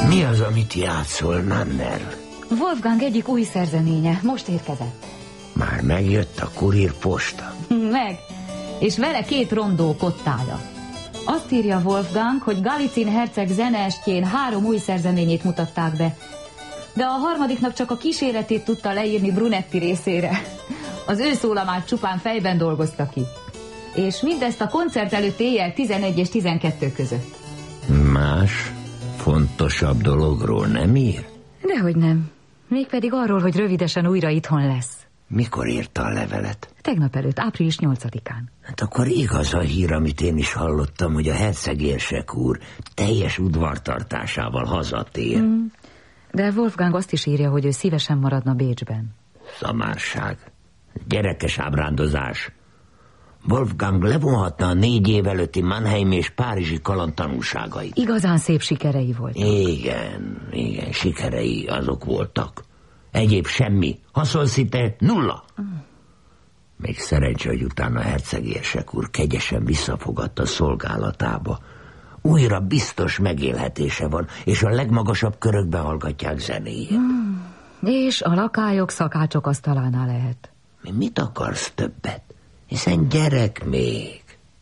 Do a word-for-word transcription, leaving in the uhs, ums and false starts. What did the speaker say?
Mi az, amit játszol, Nannerl? Wolfgang egyik új szerzeménye, most érkezett. Már megjött a kurírposta? Meg, és vele két rondó kottája. Azt írja Wolfgang, hogy Galitzin herceg zeneestjén három új szerzeményét mutatták be, de a harmadiknak csak a kíséretét tudta leírni Brunetti részére. Az ő szólamát csupán fejben dolgozta ki. És mindezt a koncert előtt éjjel tizenegy és tizenkettő között. Más, fontosabb dologról nem ír? Dehogy nem. Mégpedig arról, hogy rövidesen újra itthon lesz. Mikor írta a levelet? Tegnap előtt, április nyolcadikán. Hát akkor igaz a hír, amit én is hallottam, hogy a hercegérsek úr teljes udvartartásával hazatér. Mm. De Wolfgang azt is írja, hogy ő szívesen maradna Bécsben. Szamárság. Gyerekes ábrándozás. Wolfgang levonhatna a négy év előtti Mannheim és párizsi kaland tanulságait. Igazán szép sikerei voltak. Igen, igen, sikerei azok voltak. Egyéb semmi. Haszonszinte nulla. Mm. Még szerencsé, hogy utána hercegérsek úr kegyesen visszafogadta szolgálatába. Újra biztos megélhetése van, és a legmagasabb körökbe hallgatják zenéjét. Mm. És a lakályok szakácsok asztalánál lehet. Mi mit akarsz többet? Hiszen gyerek még.